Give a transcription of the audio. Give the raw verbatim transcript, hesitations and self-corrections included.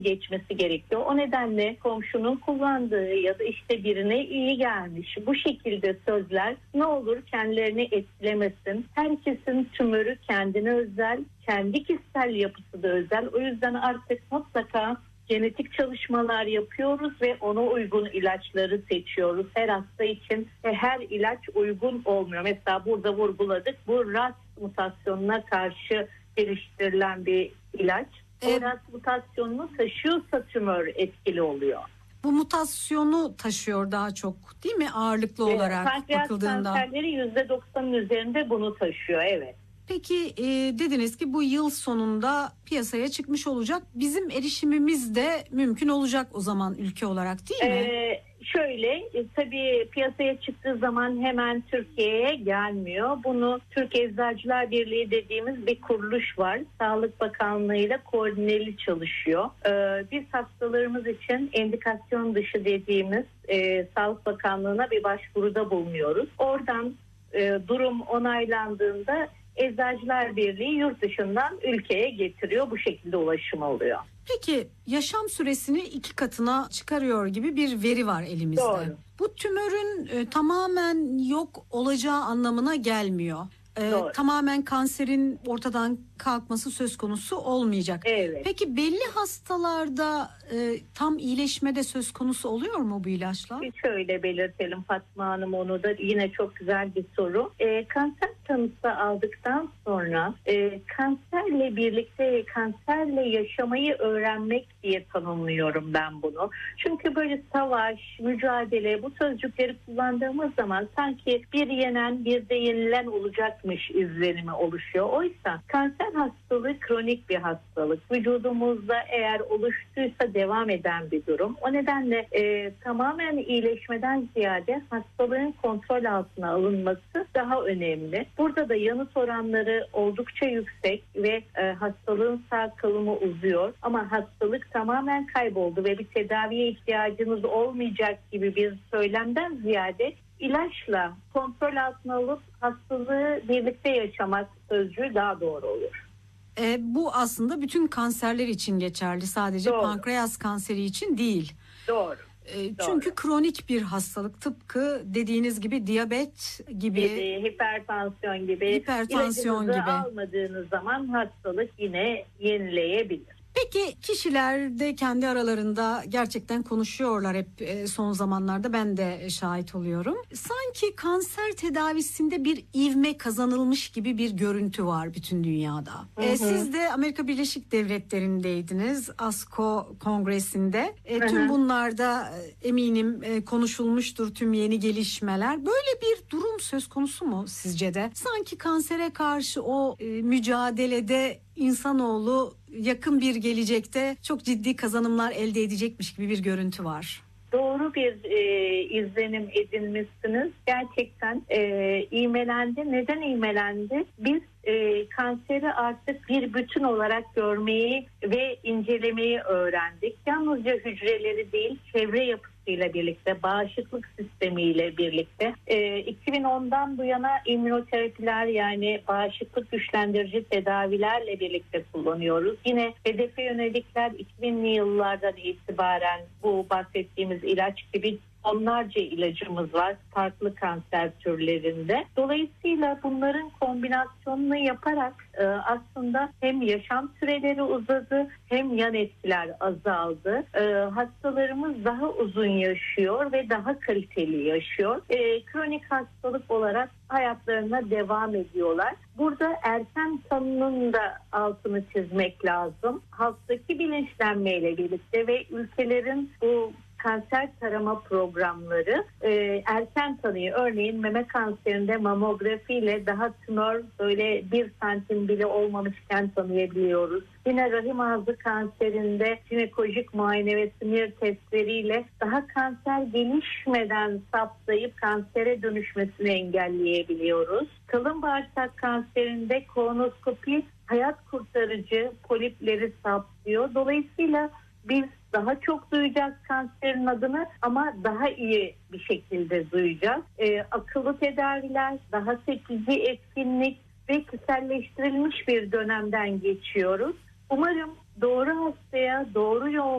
geçmesi gerekiyor. O nedenle komşunun kullandığı ya da işte birine iyi gelmiş bu şekilde sözler ne olur kendilerini etkilemesin. Herkesin tümörü kendine özel, kendi kişisel yapısı da özel. O yüzden artık mutlaka genetik çalışmalar yapıyoruz ve ona uygun ilaçları seçiyoruz. Her hasta için her ilaç uygun olmuyor. Mesela burada vurguladık, bu Ras mutasyonuna karşı geliştirilen bir ilaç. O Ras mutasyonunu taşıyorsa tümör etkili oluyor. Bu mutasyonu taşıyor daha çok değil mi ağırlıklı olarak Pankreas bakıldığında? kanserleri yüzde doksanın üzerinde bunu taşıyor, evet. Peki e, dediniz ki bu yıl sonunda piyasaya çıkmış olacak. Bizim erişimimiz de mümkün olacak o zaman ülke olarak değil mi? Ee, şöyle e, tabii piyasaya çıktığı zaman hemen Türkiye'ye gelmiyor. Bunu Türk Eczacılar Birliği dediğimiz bir kuruluş var. Sağlık Bakanlığı ile koordineli çalışıyor. Ee, biz hastalarımız için endikasyon dışı dediğimiz e, Sağlık Bakanlığı'na bir başvuruda bulunuyoruz. Oradan e, durum onaylandığında Eczacılar Birliği yurt dışından ülkeye getiriyor. Bu şekilde ulaşım oluyor. Peki yaşam süresini iki katına çıkarıyor gibi bir veri var elimizde. Doğru. Bu tümörün e, tamamen yok olacağı anlamına gelmiyor. E, tamamen kanserin ortadan kalkması söz konusu olmayacak. Evet. Peki belli hastalarda e, tam iyileşme de söz konusu oluyor mu bu ilaçlar? Şöyle belirtelim Fatma Hanım, onu da yine çok güzel bir soru. E, kanser tanısı aldıktan sonra e, kanserle birlikte kanserle yaşamayı öğrenmek diye tanımlıyorum ben bunu. Çünkü böyle savaş, mücadele bu sözcükleri kullandığımız zaman sanki bir yenen bir de yenilen olacakmış izlenimi oluşuyor. Oysa kanser hastalığı kronik bir hastalık. Vücudumuzda eğer oluştuysa devam eden bir durum. O nedenle e, tamamen iyileşmeden ziyade hastalığın kontrol altına alınması daha önemli. Burada da yanıt oranları oldukça yüksek ve e, hastalığın sağ kalımı uzuyor. Ama hastalık tamamen kayboldu ve bir tedaviye ihtiyacınız olmayacak gibi bir söylemden ziyade ilaçla kontrol altına alıp hastalığı birlikte yaşamak sözcüğü daha doğru olur. E, bu aslında bütün kanserler için geçerli. Sadece Doğru. Pankreas kanseri için değil. Doğru. E, çünkü Doğru. kronik bir hastalık, tıpkı dediğiniz gibi diyabet gibi, gibi hipertansiyon gibi hipertansiyon ilacınızı gibi almadığınız zaman hastalık yine yenileyebilir. Peki kişiler de kendi aralarında gerçekten konuşuyorlar hep e, son zamanlarda, ben de şahit oluyorum. Sanki kanser tedavisinde bir ivme kazanılmış gibi bir görüntü var bütün dünyada. Hı hı. E, siz de Amerika Birleşik Devletleri'ndeydiniz, ASCO kongresinde. E, hı hı. Tüm bunlarda e, eminim e, konuşulmuştur tüm yeni gelişmeler. Böyle bir durum söz konusu mu sizce de? Sanki kansere karşı o e, mücadelede insanoğlu yakın bir gelecekte çok ciddi kazanımlar elde edecekmiş gibi bir görüntü var. Doğru bir e, izlenim edinmişsiniz. Gerçekten e, ivmelendi. Neden ivmelendi? Biz e, kanseri artık bir bütün olarak görmeyi ve incelemeyi öğrendik. Yalnızca hücreleri değil, çevre yapısıyla birlikte, bağışıklık sistemiyle birlikte. E, iki bin ondan bu yana immünoterapiler, yani bağışıklık güçlendirici tedavilerle birlikte kullanıyoruz. Yine hedefe yönelikler iki binli yıllardan itibaren bu bahsettiğimiz ilaç gibi onlarca ilacımız var farklı kanser türlerinde. Dolayısıyla bunların kombinasyonunu yaparak e, aslında hem yaşam süreleri uzadı hem yan etkiler azaldı. E, hastalarımız daha uzun yaşıyor ve daha kaliteli yaşıyor. E, kronik hastalık olarak hayatlarına devam ediyorlar. Burada erken tanının da altını çizmek lazım. Halktaki bilinçlenmeyle birlikte ve ülkelerin bu kanser tarama programları e, erken tanıyı, örneğin meme kanserinde mamografiyle daha tümör böyle bir santim bile olmamışken tanıyabiliyoruz. Yine rahim ağzı kanserinde jinekolojik muayene ve simir testleriyle daha kanser gelişmeden saptayıp kansere dönüşmesini engelleyebiliyoruz. Kalın bağırsak kanserinde kolonoskopi hayat kurtarıcı polipleri saptıyor. Dolayısıyla biz daha çok duyacağız kanserin adını ama daha iyi bir şekilde duyacağız. Ee, akıllı tedaviler, daha seçici etkinlik ve kişiselleştirilmiş bir dönemden geçiyoruz. Umarım doğru hastaya doğru yol